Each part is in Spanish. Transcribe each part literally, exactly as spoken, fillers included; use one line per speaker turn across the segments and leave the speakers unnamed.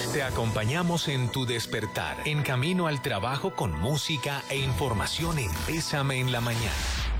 Te acompañamos en tu despertar, en camino al trabajo con música e información en Bésame en la Mañana.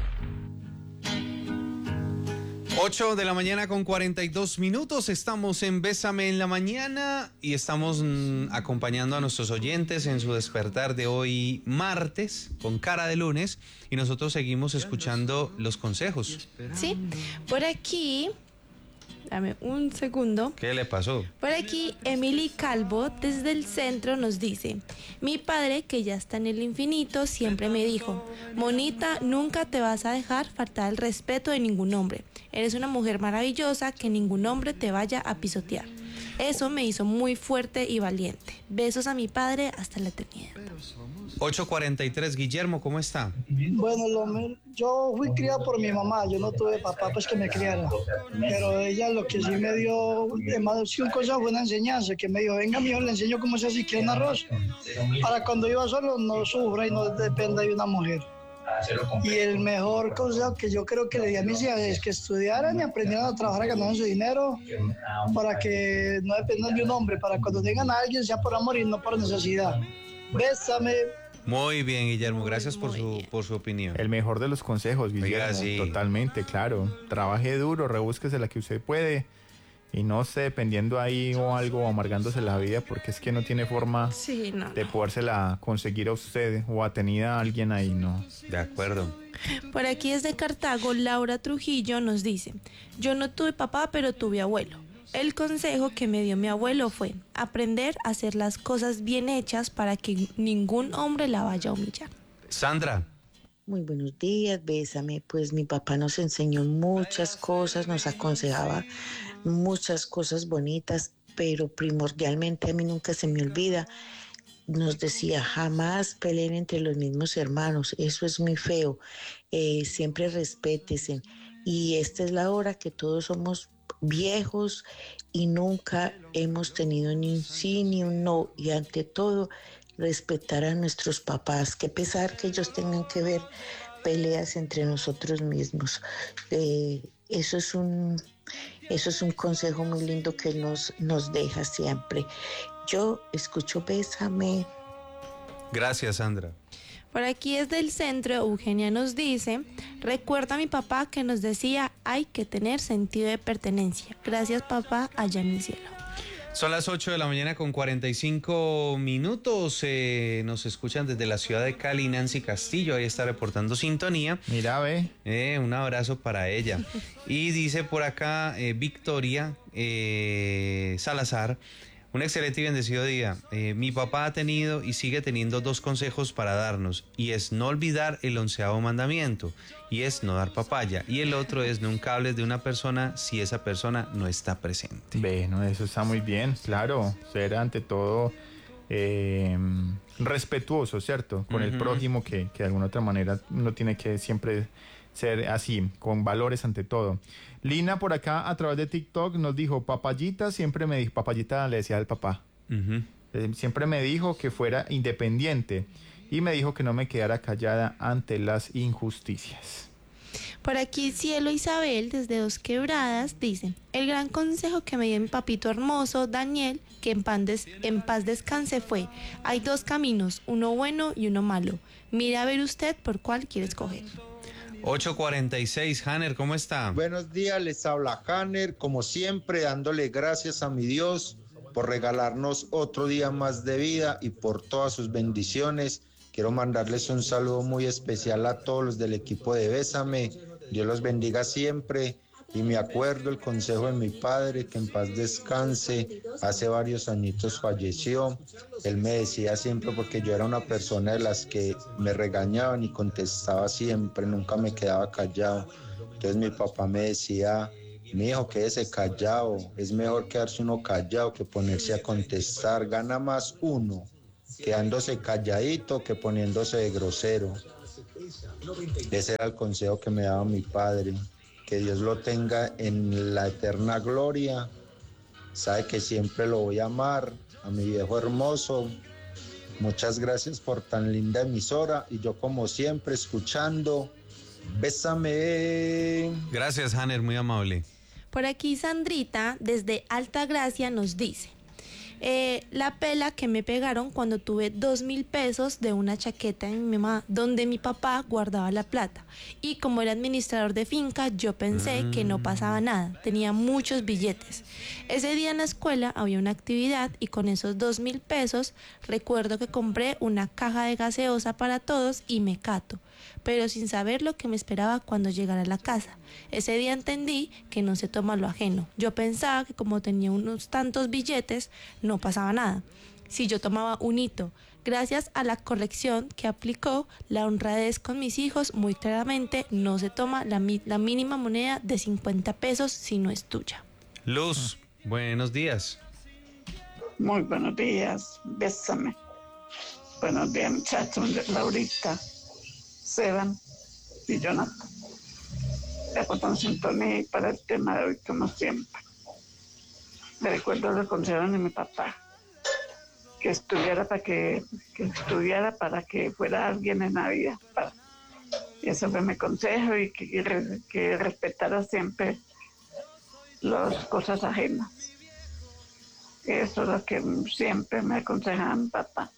ocho de la mañana con cuarenta y dos minutos, estamos en Bésame en la Mañana y estamos mm, acompañando a nuestros oyentes en su despertar de hoy martes, con cara de lunes, y nosotros seguimos escuchando los consejos.
Sí, por aquí, dame un segundo.
¿Qué le pasó?
Por aquí, Emily Calvo, desde el centro, nos dice: mi padre, que ya está en el infinito, siempre me dijo: Monita, nunca te vas a dejar faltar el respeto de ningún hombre. Eres una mujer maravillosa, que ningún hombre te vaya a pisotear. Eso me hizo muy fuerte y valiente. Besos a mi padre hasta la eternidad.
ocho cuarenta y tres, Guillermo, ¿cómo está?
Bueno, lo, yo fui criado por mi mamá, yo no tuve papá pues que me criara, pero ella lo que sí me dio, además sí un consejo, fue una enseñanza, que me dijo: venga mijo, le enseño cómo se hace siquiera un arroz, para cuando iba solo no sufra y no dependa de una mujer. Y el mejor consejo que yo creo que le di a mis hijas es que estudiaran y aprendieran a trabajar, a ganar su dinero, para que no dependan de un hombre, para cuando tengan a alguien sea por amor y no por necesidad. Bésame.
Muy bien, Guillermo, gracias por su, por su opinión.
El mejor de los consejos, Guillermo.
Oiga, sí.
Totalmente, claro. Trabaje duro, rebúsquese la que usted puede y no esté dependiendo ahí o algo o amargándose la vida, porque es que no tiene forma
sí, no,
de
no.
podérsela conseguir a usted o a tener a alguien ahí, ¿no?
De acuerdo.
Por aquí desde Cartago, Laura Trujillo nos dice: yo no tuve papá, pero tuve abuelo. El consejo que me dio mi abuelo fue aprender a hacer las cosas bien hechas para que ningún hombre la vaya a humillar.
Sandra.
Muy buenos días, Bésame. Pues mi papá nos enseñó muchas cosas, nos aconsejaba muchas cosas bonitas, pero primordialmente a mí nunca se me olvida, nos decía: jamás peleen entre los mismos hermanos, eso es muy feo, eh, siempre respétense. Y esta es la hora que todos somos viejos y nunca hemos tenido ni un sí ni un no, y ante todo respetar a nuestros papás, que pesar que ellos tengan que ver peleas entre nosotros mismos. Eh, eso es un eso es un consejo muy lindo que nos, nos deja siempre. Yo escucho Bésame.
Gracias, Sandra.
Por aquí desde el centro, Eugenia nos dice: recuerda a mi papá que nos decía, hay que tener sentido de pertenencia. Gracias, papá, allá en el cielo.
Son las ocho de la mañana con cuarenta y cinco minutos. Eh, nos escuchan desde la ciudad de Cali, Nancy Castillo. Ahí está reportando sintonía.
Mira, ve.
Eh, un abrazo para ella. Y dice por acá eh, Victoria eh, Salazar: un excelente y bendecido día. Eh, mi papá ha tenido y sigue teniendo dos consejos para darnos, y es no olvidar el onceavo mandamiento, y es no dar papaya, y el otro es nunca hables de una persona si esa persona no está presente.
Bueno, eso está muy bien, claro. Ser ante todo eh, respetuoso, ¿cierto? Con uh-huh. el prójimo, que, que de alguna otra manera uno tiene que siempre ser así, con valores ante todo. Lina por acá a través de TikTok nos dijo: papayita siempre me dijo, papayita le decía al papá, uh-huh. eh, siempre me dijo que fuera independiente y me dijo que no me quedara callada ante las injusticias.
Por aquí Cielo Isabel desde Dos Quebradas dice: el gran consejo que me dio mi papito hermoso Daniel, que en paz, des- en paz descanse, fue: hay dos caminos, uno bueno y uno malo, mira a ver usted por cuál quiere escoger.
ocho cuarenta y seis, Hanner, ¿cómo está?
Buenos días, les habla Hanner, como siempre dándole gracias a mi Dios por regalarnos otro día más de vida y por todas sus bendiciones. Quiero mandarles un saludo muy especial a todos los del equipo de Bésame. Dios los bendiga siempre. Y me acuerdo el consejo de mi padre, que en paz descanse, hace varios añitos falleció. Él me decía siempre, porque yo era una persona de las que me regañaban y contestaba siempre, nunca me quedaba callado. Entonces mi papá me decía: mi hijo, quédese callado, es mejor quedarse uno callado que ponerse a contestar, gana más uno quedándose calladito que poniéndose de grosero. Ese era el consejo que me daba mi padre. Que Dios lo tenga en la eterna gloria. Sabe que siempre lo voy a amar, a mi viejo hermoso. Muchas gracias por tan linda emisora, y yo como siempre escuchando. Bésame.
Gracias, Hanner, muy amable.
Por aquí Sandrita desde Altagracia nos dice: Eh, la pela que me pegaron cuando tuve dos mil pesos de una chaqueta de mi mamá, donde mi papá guardaba la plata. Y como era administrador de finca, yo pensé mm. que no pasaba nada, tenía muchos billetes. Ese día en la escuela había una actividad y con esos dos mil pesos recuerdo que compré una caja de gaseosa para todos y me cato, pero sin saber lo que me esperaba cuando llegara a la casa. Ese día entendí que no se toma lo ajeno. Yo pensaba que como tenía unos tantos billetes, no pasaba nada. Si yo tomaba un hito, gracias a la corrección que aplicó, la honradez con mis hijos, muy claramente no se toma la, la mínima moneda de cincuenta pesos si no es tuya.
Luz, buenos días.
Muy buenos días, bésame. Buenos días, muchachos, Laurita, Seban y Jonathan. La en sintonía para el tema de hoy, como siempre. Me recuerdo los consejos de mi papá, que estudiara para que, que estudiara para que fuera alguien en la vida. Para, y eso fue mi consejo, y que, que, que respetara siempre las cosas ajenas. Eso es lo que siempre me aconsejaba mi papá.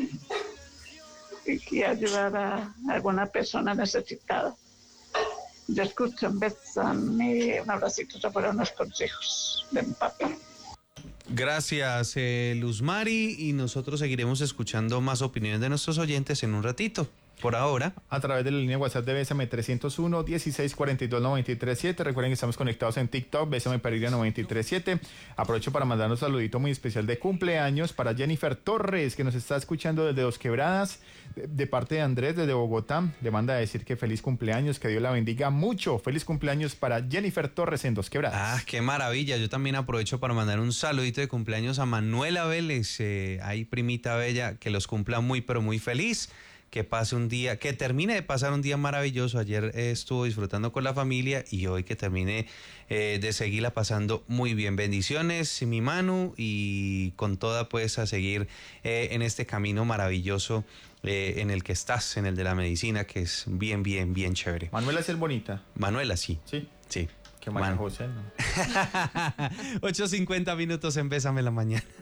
Y que ayudar a alguna persona necesitada. Yo escucho, un beso, un abracito, esos fueron los consejos de mi papá.
Gracias, eh, Luz Mari, y nosotros seguiremos escuchando más opiniones de nuestros oyentes en un ratito. Por ahora,
a través de la línea WhatsApp de Bésame trescientos uno, dieciséis cuarenta y dos, noventa y tres siete. Recuerden que estamos conectados en TikTok, Bésame Pereira noventa y tres siete. Aprovecho para mandar un saludito muy especial de cumpleaños para Jennifer Torres, que nos está escuchando desde Dos Quebradas, de, de parte de Andrés desde Bogotá. Le manda a decir que feliz cumpleaños, que Dios la bendiga mucho. Feliz cumpleaños para Jennifer Torres en Dos Quebradas.
Ah, qué maravilla. Yo también aprovecho para mandar un saludito de cumpleaños a Manuela Vélez, eh, ahí primita bella, que los cumpla muy pero muy feliz. Que pase un día, que termine de pasar un día maravilloso. Ayer eh, estuvo disfrutando con la familia y hoy que termine eh, de seguirla pasando muy bien. Bendiciones, mi Manu, y con toda pues a seguir eh, en este camino maravilloso eh, en el que estás, en el de la medicina, que es bien, bien, bien chévere.
Manuela es el bonita.
Manuela, sí.
Sí.
Sí.
Qué María José, ¿no?
ocho cincuenta minutos en Bésame la Mañana.